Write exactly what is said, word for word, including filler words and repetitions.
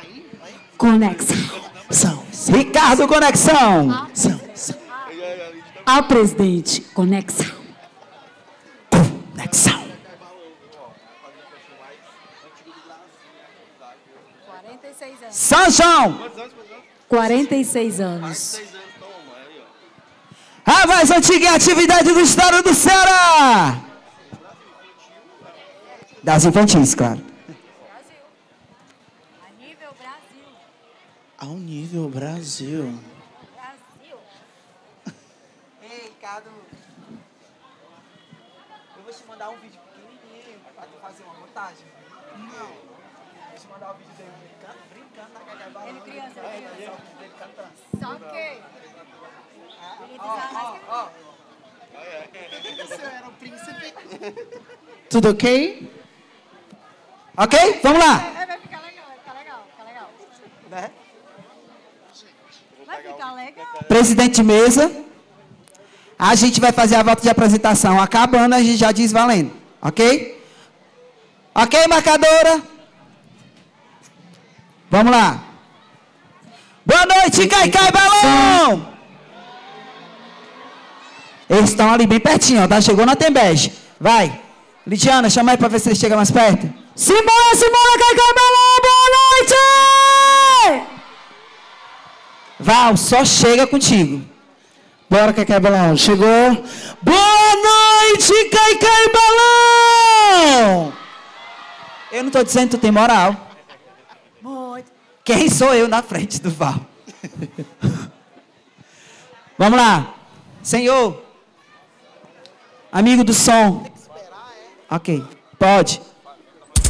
Conexão. São, Ricardo Conexão. são, são. Ao presidente, conexão. Conexão. quarenta e seis anos. São João. quarenta e seis anos. A mais antiga atividade do estado do Ceará. Das infantis, claro. A nível Brasil. Ao nível Brasil. Brasil. Ei, Ricardo. Eu vou te mandar um vídeo pequenininho pra tu fazer uma montagem. Não. Vou te mandar um vídeo dele brincando, brincando na cacabala. Ele criança, É, ele criança. só o vídeo dele cantando. Só que ele Ó, desarrasca. ó, ó. Você era o príncipe. Tudo ok? Ok? Vamos lá. É, vai ficar legal, vai ficar legal, vai ficar legal. Né? Vai ficar legal. Presidente de mesa. A gente vai fazer a volta de apresentação. Acabando, a gente já diz valendo. Ok? Ok, marcadora? Vamos lá. Boa noite, Caicai Balão! Eles estão ali bem pertinho, ó, tá? Chegou na Tembege. Vai. Lidiana, chama aí pra ver se ele chega mais perto. Simbora, simbora, Caicai Balão, boa noite! Val, só chega contigo. Bora, Caicai Balão. Chegou. Boa noite, Caicai Balão! Eu não tô dizendo que tu tem moral. Muito. Quem sou eu na frente do Val? Vamos lá. Senhor. Amigo do som. Ok. Pode.